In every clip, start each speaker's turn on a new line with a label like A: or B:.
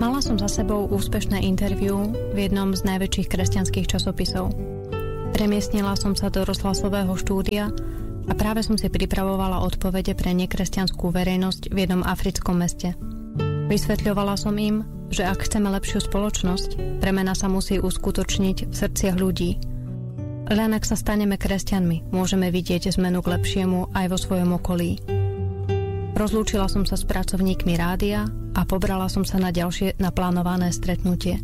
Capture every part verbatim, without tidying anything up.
A: Mala som za sebou úspešné interview v jednom z najväčších kresťanských časopisov. Premiestnila som sa do rozhlasového štúdia a práve som si pripravovala odpovede pre nekresťanskú verejnosť v jednom africkom meste. Vysvetľovala som im, že ak chceme lepšiu spoločnosť, premena sa musí uskutočniť v srdciach ľudí. Len ak sa staneme kresťanmi, môžeme vidieť zmenu k lepšiemu aj vo svojom okolí. Rozlúčila som sa s pracovníkmi rádia a pobrala som sa na ďalšie naplánované stretnutie.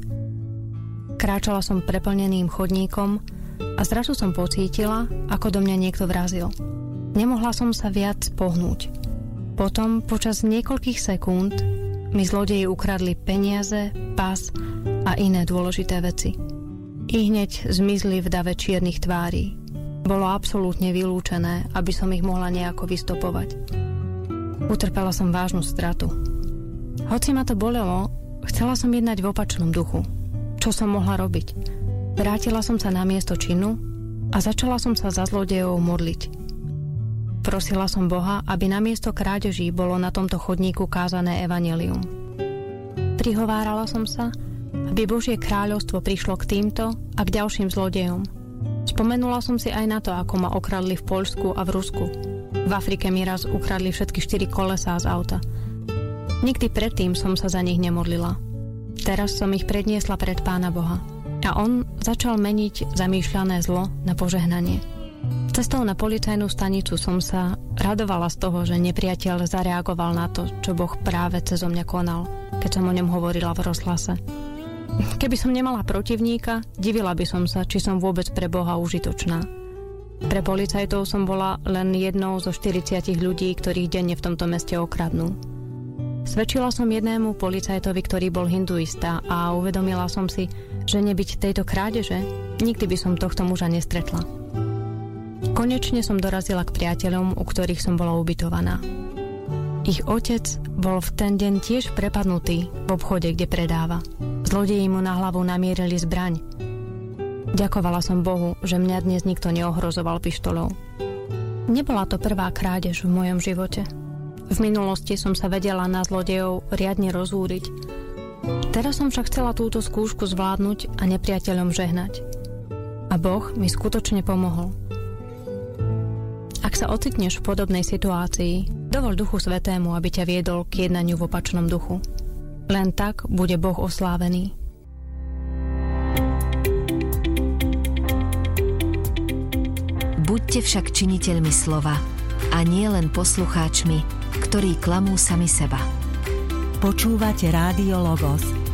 A: Kráčala som preplneným chodníkom a zrazu som pocítila, ako do mňa niekto vrazil. Nemohla som sa viac pohnúť. Potom, počas niekoľkých sekúnd, mi zlodeji ukradli peniaze, pas a iné dôležité veci. I hneď zmizli v dave čiernych tvári. Bolo absolútne vylúčené, aby som ich mohla nejako vystopovať. Utrpela som vážnu stratu. Hoci ma to bolelo, chcela som jednať v opačnom duchu. Čo som mohla robiť? Vrátila som sa na miesto činu a začala som sa za zlodejov modliť. Prosila som Boha, aby namiesto krádeží bolo na tomto chodníku kázané evanjelium. Prihovárala som sa, aby Božie kráľovstvo prišlo k týmto a k ďalším zlodejom. Spomenula som si aj na to, ako ma okradli v Poľsku a v Rusku. V Afrike mi raz ukradli všetky štyri kolesá z auta. Nikdy predtým som sa za nich nemodlila. Teraz som ich predniesla pred Pána Boha. A on začal meniť zamýšľané zlo na požehnanie. Cestou na policajnú stanicu som sa radovala z toho, že nepriateľ zareagoval na to, čo Boh práve cezo mňa konal, keď som o ňom hovorila v rozhlase. Keby som nemala protivníka, divila by som sa, či som vôbec pre Boha užitočná. Pre policajtov som bola len jednou zo štyridsiatich ľudí, ktorých denne v tomto meste okradnú. Svedčila som jednému policajtovi, ktorý bol hinduista, a uvedomila som si, že nebyť tejto krádeže, nikdy by som tohto muža nestretla. Konečne som dorazila k priateľom, u ktorých som bola ubytovaná. Ich otec bol v ten deň tiež prepadnutý v obchode, kde predáva. Zlodeji mu na hlavu namierili zbraň. Ďakovala som Bohu, že mňa dnes nikto neohrozoval pištolou. Nebola to prvá krádež v mojom živote. V minulosti som sa vedela na zlodejov riadne rozúriť. Teraz som však chcela túto skúšku zvládnuť a nepriateľom žehnať. A Boh mi skutočne pomohol. Ak sa ocitneš v podobnej situácii, dovol Duchu Svätému, aby ťa viedol k jednaniu v opačnom duchu. Len tak bude Boh oslávený.
B: Buďte však činiteľmi slova a nie len poslucháčmi, ktorí klamú sami seba.
C: Počúvate Rádio Logos,